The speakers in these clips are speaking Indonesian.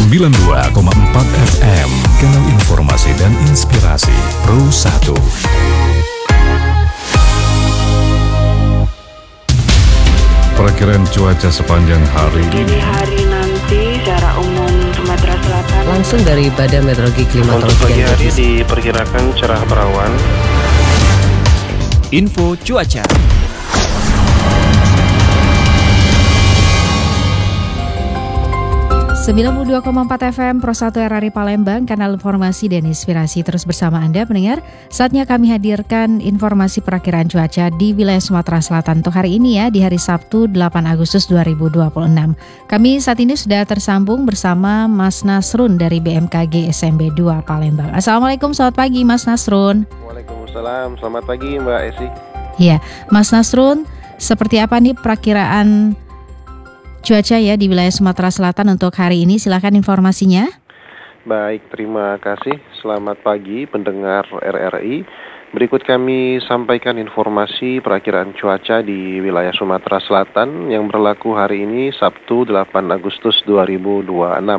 92,4 FM, Kanal Informasi dan Inspirasi Pro 1. Perakiraan cuaca sepanjang hari ini. Dini hari nanti secara umum Sumatera Selatan. Langsung dari Badan Meteorologi Klimatologi. Untuk pagi hari diperkirakan cerah berawan. Info cuaca. ...92,4 FM Pro 1 RRI Palembang, Kanal Informasi dan Inspirasi. Terus bersama Anda pendengar, saatnya kami hadirkan informasi perakiraan cuaca di wilayah Sumatera Selatan untuk hari ini ya, di hari Sabtu 8 Agustus 2026. Kami saat ini sudah tersambung bersama Mas Nasrun dari BMKG SMB 2 Palembang. Assalamualaikum, selamat pagi Mas Nasrun. Waalaikumsalam, selamat pagi Mbak Esi. Iya, Mas Nasrun, seperti apa nih perakiraan cuaca ya di wilayah Sumatera Selatan untuk hari ini? Silakan informasinya. Baik, terima kasih. Selamat pagi pendengar RRI. Berikut kami sampaikan informasi perakiraan cuaca di wilayah Sumatera Selatan yang berlaku hari ini Sabtu 8 Agustus 2026.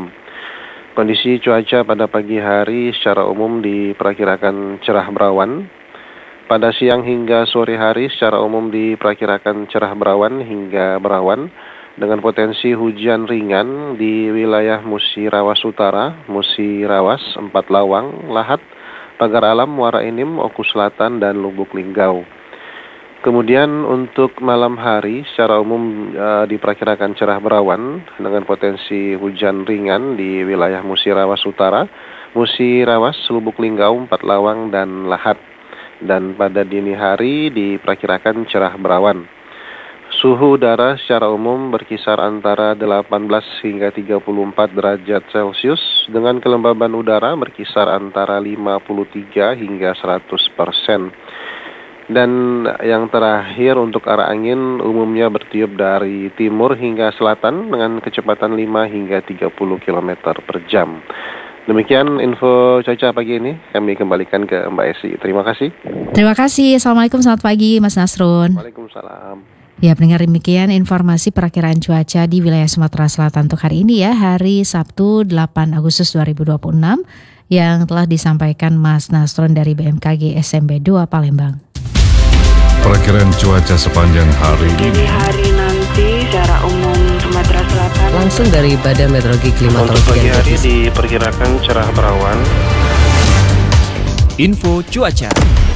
Kondisi cuaca pada pagi hari secara umum diperkirakan cerah berawan. Pada siang hingga sore hari secara umum diperkirakan cerah berawan hingga berawan, dengan potensi hujan ringan di wilayah Musirawas Utara, Musirawas, Empat Lawang, Lahat, Pagar Alam, Muara Enim, Oku Selatan, dan Lubuk Linggau. Kemudian untuk malam hari secara umum diperkirakan cerah berawan dengan potensi hujan ringan di wilayah Musirawas Utara, Musirawas, Lubuk Linggau, Empat Lawang, dan Lahat. Dan pada dini hari diperkirakan cerah berawan. Suhu udara secara umum berkisar antara 18 hingga 34 derajat Celcius dengan kelembaban udara berkisar antara 53 hingga 100%. Dan yang terakhir untuk arah angin umumnya bertiup dari timur hingga selatan dengan kecepatan 5 hingga 30 km per jam. Demikian info cuaca pagi ini, kami kembalikan ke Mbak Esi. Terima kasih. Terima kasih. Assalamualaikum, selamat pagi Mas Nasrun. Waalaikumsalam. Ya, pendengar, demikian informasi perakiraan cuaca di wilayah Sumatera Selatan untuk hari ini ya, hari Sabtu 8 Agustus 2026 yang telah disampaikan Mas Nasrun dari BMKG SMB 2 Palembang. Perakiraan cuaca sepanjang hari ini. Dini hari nanti secara umum Sumatera Selatan. Langsung dari Badan Meteorologi Klimatologi. Untuk pagi hari diperkirakan cerah berawan. Info cuaca.